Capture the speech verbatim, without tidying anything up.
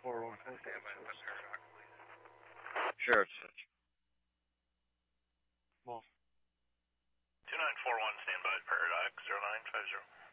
four one four. Sure, it's Well. two nine four one, standby, Paradox, zero nine five zero.